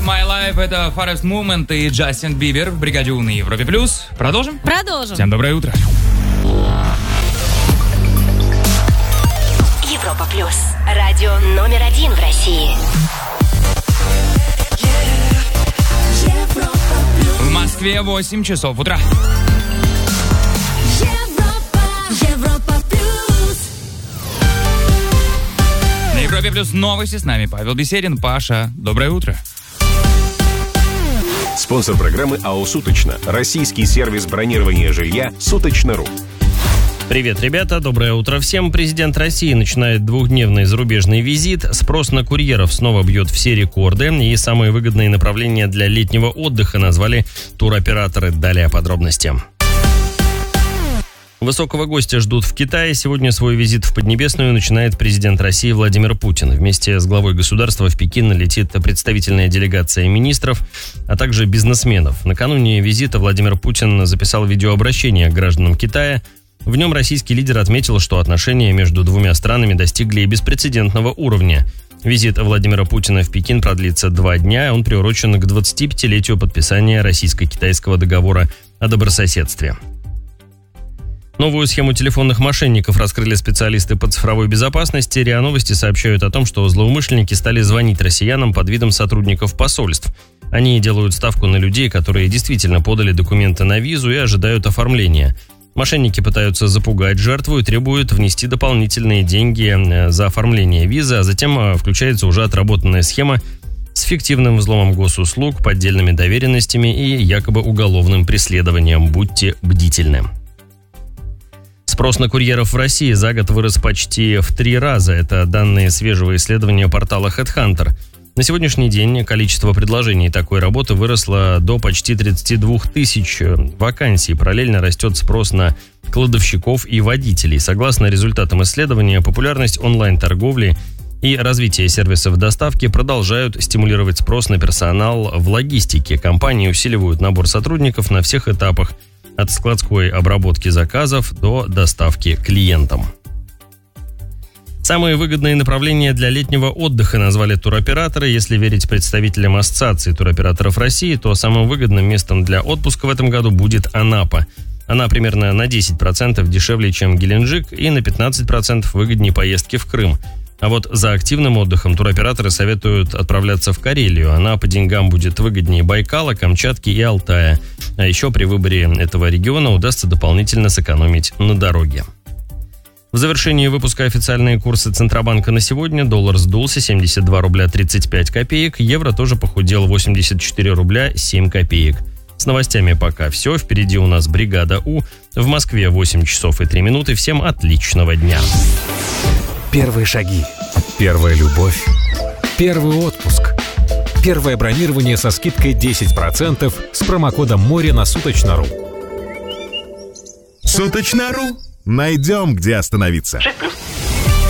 My Life — это Forest Movement и Джастин Бибер в бригаде У на Европе+. Продолжим? Продолжим. Всем доброе утро. Европа Плюс. Радио номер 1 в России. В Москве 8 часов утра. Европа Плюс. На Европе Плюс новости. С нами Павел Беседин. Паша, доброе утро. Спонсор программы АО «Суточно». Российский сервис бронирования жилья «Суточно.ру». Привет, ребята, доброе утро всем. Президент России начинает двухдневный зарубежный визит. Спрос на курьеров снова бьет все рекорды. И самые выгодные направления для летнего отдыха назвали туроператоры. Далее подробности. Высокого гостя ждут в Китае. Сегодня свой визит в Поднебесную начинает президент России Владимир Путин. Вместе с главой государства в Пекин летит представительная делегация министров, а также бизнесменов. Накануне визита Владимир Путин записал видеообращение к гражданам Китая. В нем российский лидер отметил, что отношения между двумя странами достигли беспрецедентного уровня. Визит Владимира Путина в Пекин продлится 2 дня. Он приурочен к 25-летию подписания российско-китайского договора о добрососедстве. Новую схему телефонных мошенников раскрыли специалисты по цифровой безопасности. РИА Новости сообщают о том, что злоумышленники стали звонить россиянам под видом сотрудников посольств. Они делают ставку на людей, которые действительно подали документы на визу и ожидают оформления. Мошенники пытаются запугать жертву и требуют внести дополнительные деньги за оформление визы, а затем включается уже отработанная схема с фиктивным взломом госуслуг, поддельными доверенностями и якобы уголовным преследованием. Будьте бдительны. Спрос на курьеров в России за год вырос почти в 3 раза. Это данные свежего исследования портала HeadHunter. На сегодняшний день количество предложений такой работы выросло до почти 32 тысяч вакансий. Параллельно растет спрос на кладовщиков и водителей. Согласно результатам исследования, популярность онлайн-торговли и развитие сервисов доставки продолжают стимулировать спрос на персонал в логистике. Компании усиливают набор сотрудников на всех этапах, от складской обработки заказов до доставки клиентам. Самые выгодные направления для летнего отдыха назвали туроператоры. Если верить представителям Ассоциации туроператоров России, то самым выгодным местом для отпуска в этом году будет Анапа. Она примерно на 10% дешевле, чем Геленджик, и на 15% выгоднее поездки в Крым. А вот за активным отдыхом туроператоры советуют отправляться в Карелию. Она по деньгам будет выгоднее Байкала, Камчатки и Алтая. А еще при выборе этого региона удастся дополнительно сэкономить на дороге. В завершении выпуска официальные курсы Центробанка на сегодня. Доллар сдулся 72 рубля 35 копеек. Евро тоже похудел 84 рубля 7 копеек. С новостями пока все. Впереди у нас бригада У. В Москве 8 часов и 3 минуты. Всем отличного дня. Первые шаги. Первая любовь. Первый отпуск. Первое бронирование со скидкой 10% с промокодом МОРЕ на Суточно.ру. Суточно.ру. Найдем, где остановиться. 6+.